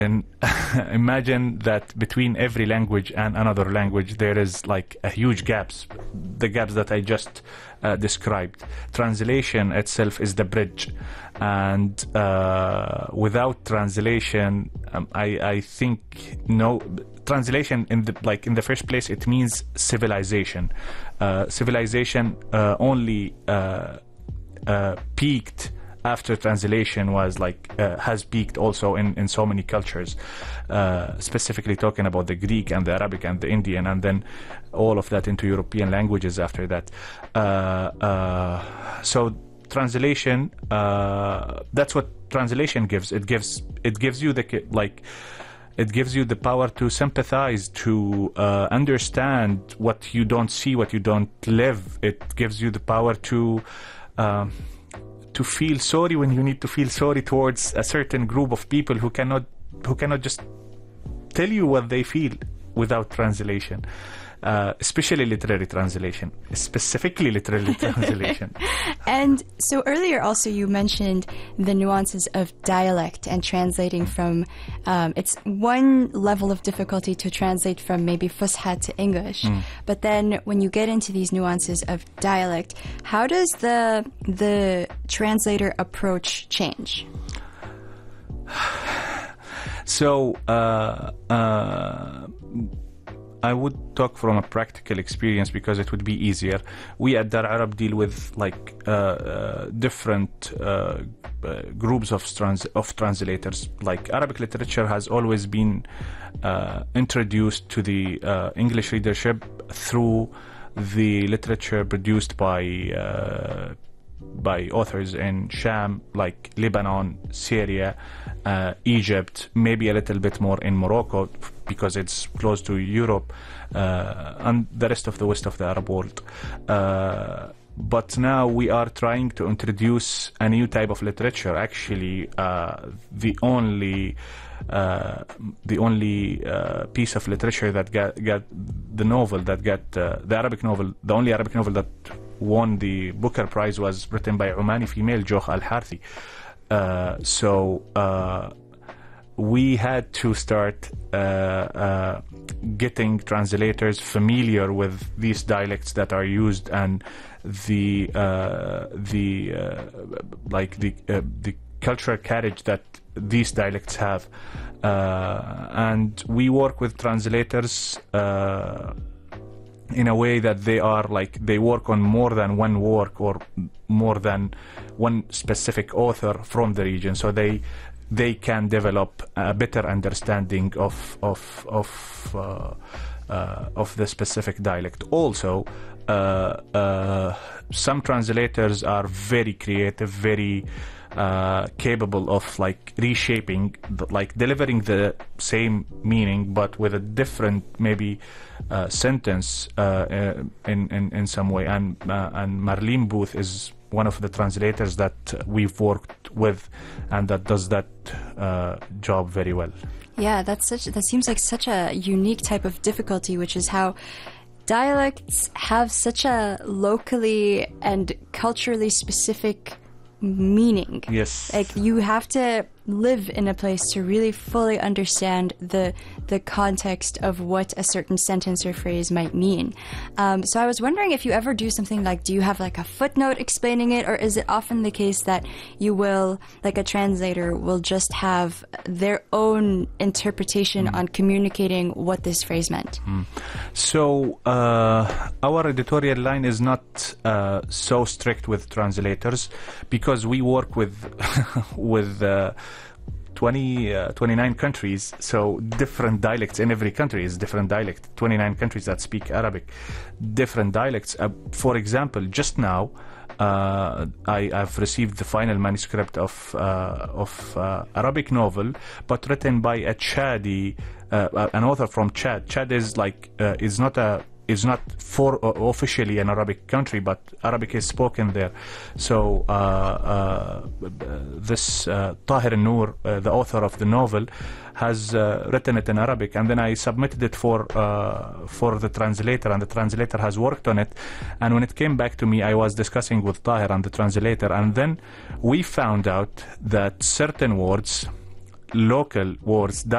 And imagine that between every language and another language, there is like a huge gaps, the gaps that I just described. Translation itself is the bridge, and without translation, I think translation in the first place, it means civilization. Civilization only peaked after translation was has peaked also in so many cultures, specifically talking about the Greek and the Arabic and the Indian, and then all of that into European languages after that. So translation, that's what translation gives. It gives you it gives you the power to sympathize, to understand what you don't see, what you don't live. It gives you the power to feel sorry when you need to feel sorry towards a certain group of people who cannot just tell you what they feel without translation. Especially literary translation, specifically literary translation. And so earlier also you mentioned the nuances of dialect and translating from, it's one level of difficulty to translate from maybe Fusha to English. But then when you get into these nuances of dialect, how does the translator approach change? So, I would talk from a practical experience because it would be easier. We at Dar Arab deal with different groups of translators. Like Arabic literature has always been introduced to the English readership through the literature produced by authors in Sham, like Lebanon, Syria, Egypt, maybe a little bit more in Morocco because it's close to Europe, and the rest of the west of the Arab world. But now we are trying to introduce a new type of literature. Actually, the only piece of literature that got the novel that got the Arabic novel, the only Arabic novel that won the Booker Prize was written by Omani female Jokh Al-Harthi. So we had to start getting translators familiar with these dialects that are used and the cultural carriage that these dialects have, and we work with translators in a way that they work on more than one work or more than one specific author from the region, so they can develop a better understanding of the specific dialect. Also, some translators are very creative, very capable of reshaping, delivering the same meaning but with a different maybe sentence in some way. And Marlene Booth is one of the translators that we've worked with and that does that job very well. Yeah, that seems like such a unique type of difficulty, which is how dialects have such a locally and culturally specific meaning. Yes. You have to live in a place to really fully understand the context of what a certain sentence or phrase might mean. So I was wondering if you ever do something do you have a footnote explaining it, or is it often the case that you will, a translator will just have their own interpretation on communicating what this phrase meant? So our editorial line is not so strict with translators because we work with 29 countries, so different dialects in every country is different dialect. 29 countries that speak Arabic, different dialects. For example, just now I've received the final manuscript of Arabic novel, but written by a Chadi, an author from Chad. Chad is is not officially an Arabic country, but Arabic is spoken there. So this Tahir Noor, the author of the novel, has written it in Arabic, and then I submitted it for the translator, and the translator has worked on it. And when it came back to me, I was discussing with Tahir and the translator, and then we found out that certain words, local words,